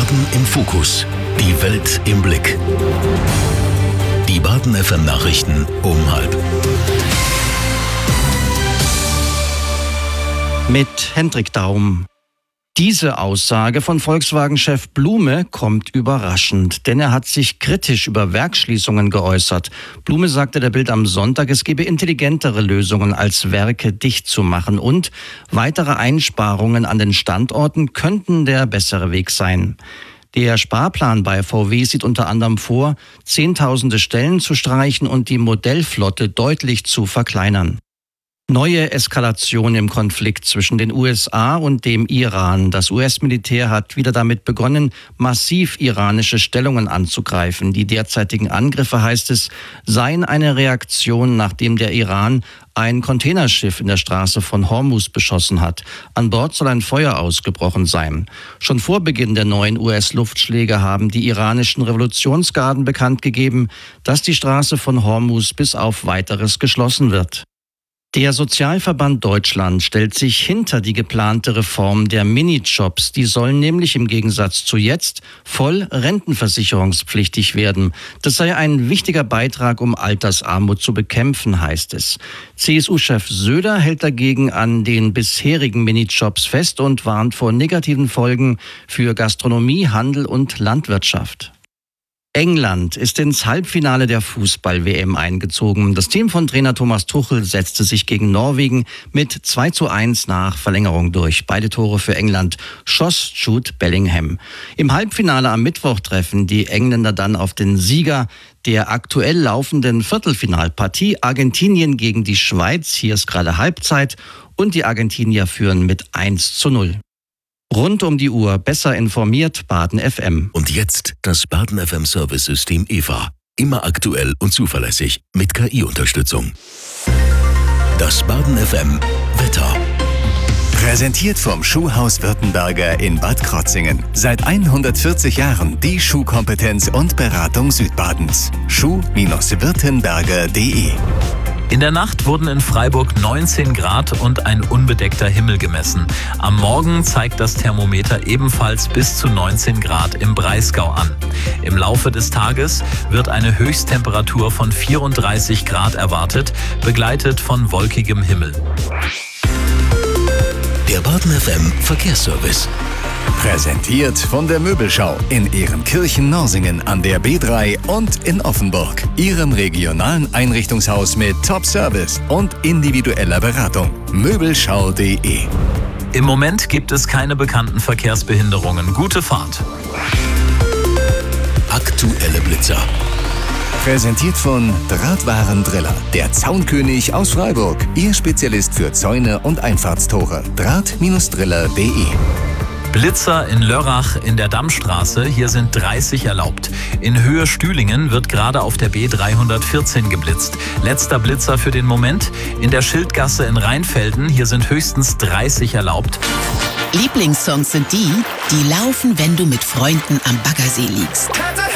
Baden im Fokus. Die Welt im Blick. Die Baden FM Nachrichten um 12:30. Mit Hendrik Daum. Diese Aussage von Volkswagen-Chef Blume kommt überraschend, denn er hat sich kritisch über Werksschließungen geäußert. Blume sagte der Bild am Sonntag, es gebe intelligentere Lösungen, als Werke dicht zu machen, und weitere Einsparungen an den Standorten könnten der bessere Weg sein. Der Sparplan bei VW sieht unter anderem vor, Zehntausende Stellen zu streichen und die Modellflotte deutlich zu verkleinern. Neue Eskalation im Konflikt zwischen den USA und dem Iran. Das US-Militär hat wieder damit begonnen, massiv iranische Stellungen anzugreifen. Die derzeitigen Angriffe, heißt es, seien eine Reaktion, nachdem der Iran ein Containerschiff in der Straße von Hormuz beschossen hat. An Bord soll ein Feuer ausgebrochen sein. Schon vor Beginn der neuen US-Luftschläge haben die iranischen Revolutionsgarden bekannt gegeben, dass die Straße von Hormuz bis auf Weiteres geschlossen wird. Der Sozialverband Deutschland stellt sich hinter die geplante Reform der Minijobs. Die sollen nämlich im Gegensatz zu jetzt voll rentenversicherungspflichtig werden. Das sei ein wichtiger Beitrag, um Altersarmut zu bekämpfen, heißt es. CSU-Chef Söder hält dagegen an den bisherigen Minijobs fest und warnt vor negativen Folgen für Gastronomie, Handel und Landwirtschaft. England ist ins Halbfinale der Fußball-WM eingezogen. Das Team von Trainer Thomas Tuchel setzte sich gegen Norwegen mit 2:1 nach Verlängerung durch. Beide Tore für England schoss Jude Bellingham. Im Halbfinale am Mittwoch treffen die Engländer dann auf den Sieger der aktuell laufenden Viertelfinalpartie, Argentinien gegen die Schweiz. Hier ist gerade Halbzeit und die Argentinier führen mit 1:0. Rund um die Uhr besser informiert, Baden FM. Und jetzt das Baden FM Service-System EVA. Immer aktuell und zuverlässig mit KI-Unterstützung. Das Baden FM Wetter. Präsentiert vom Schuhhaus Württemberger in Bad Krotzingen. Seit 140 Jahren die Schuhkompetenz und Beratung Südbadens. Schuh-württemberger.de. In der Nacht wurden in Freiburg 19 Grad und ein unbedeckter Himmel gemessen. Am Morgen zeigt das Thermometer ebenfalls bis zu 19 Grad im Breisgau an. Im Laufe des Tages wird eine Höchsttemperatur von 34 Grad erwartet, begleitet von wolkigem Himmel. Der Baden FM Verkehrsservice. Präsentiert von der Möbelschau in Ehrenkirchen-Norsingen an der B3 und in Offenburg. Ihrem regionalen Einrichtungshaus mit Top-Service und individueller Beratung. Möbelschau.de. Im Moment gibt es keine bekannten Verkehrsbehinderungen. Gute Fahrt. Aktuelle Blitzer. Präsentiert von Drahtwarendriller, der Zaunkönig aus Freiburg. Ihr Spezialist für Zäune und Einfahrtstore. Draht-driller.de. Blitzer in Lörrach in der Dammstraße, hier sind 30 erlaubt. In Höhe Stühlingen wird gerade auf der B314 geblitzt. Letzter Blitzer für den Moment. In der Schildgasse in Rheinfelden, hier sind höchstens 30 erlaubt. Lieblingssongs sind die, die laufen, wenn du mit Freunden am Baggersee liegst.